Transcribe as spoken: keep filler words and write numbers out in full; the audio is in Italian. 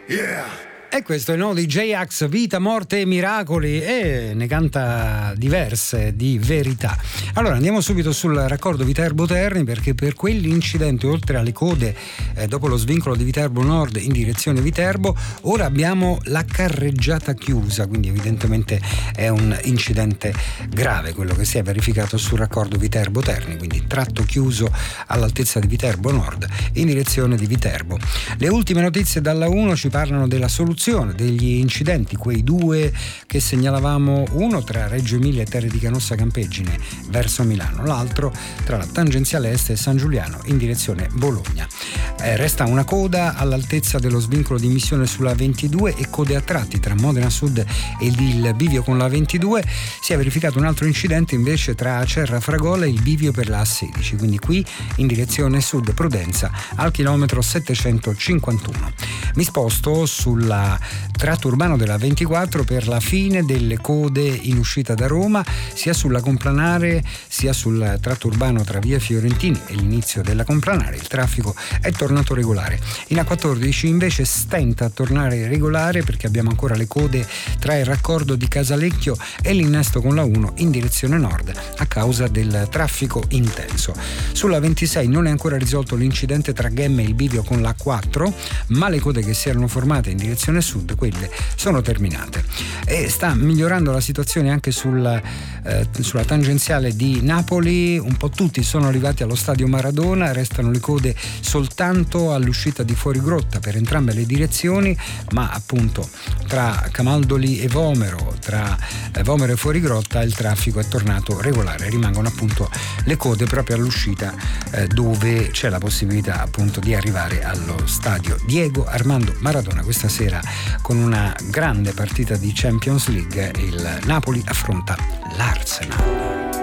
Yeah. E questo è il nuovo di J-Ax, Vita, Morte e Miracoli, e ne canta diverse di verità. Allora andiamo subito sul raccordo Viterbo-Terni, perché per quell'incidente, oltre alle code eh, dopo lo svincolo di Viterbo Nord in direzione Viterbo, ora abbiamo la carreggiata chiusa, quindi evidentemente è un incidente grave quello che si è verificato sul raccordo Viterbo-Terni, quindi tratto chiuso all'altezza di Viterbo Nord in direzione di Viterbo. Le ultime notizie dalla uno ci parlano della soluzione degli incidenti, quei due che segnalavamo, uno tra Reggio Emilia e Terre di Canossa Campeggine verso Milano, l'altro tra la tangenziale est e San Giuliano in direzione Bologna. Eh, resta una coda all'altezza dello svincolo di Missione sulla ventidue e code a tratti tra Modena Sud e il bivio con la ventidue. Si è verificato un altro incidente invece tra Acerra Fragola e il bivio per la A sedici, quindi qui in direzione sud Prudenza al chilometro settecentocinquantuno. Mi sposto sulla tratto urbano della ventiquattro per la fine delle code in uscita da Roma, sia sulla Complanare sia sul tratto urbano tra via Fiorentini e l'inizio della Complanare. Il traffico è tornato regolare. In A quattordici invece stenta a tornare regolare perché abbiamo ancora le code tra il raccordo di Casalecchio e l'innesto con la uno in direzione nord a causa del traffico intenso. Sulla ventisei non è ancora risolto l'incidente tra Ghemme e il bivio con la quattro, ma le code che si erano formate in direzione sud, quelle sono terminate. E sta migliorando la situazione anche sul, eh, sulla tangenziale di Napoli. Un po' tutti sono arrivati allo stadio Maradona, restano le code soltanto all'uscita di Fuorigrotta per entrambe le direzioni, ma appunto tra Camaldoli e Vomero, tra eh, Vomero e Fuorigrotta il traffico è tornato regolare. Rimangono appunto le code proprio all'uscita eh, dove c'è la possibilità appunto di arrivare allo stadio Diego Armando Maradona. Questa sera con una grande partita di Champions League il Napoli affronta l'Arsenal.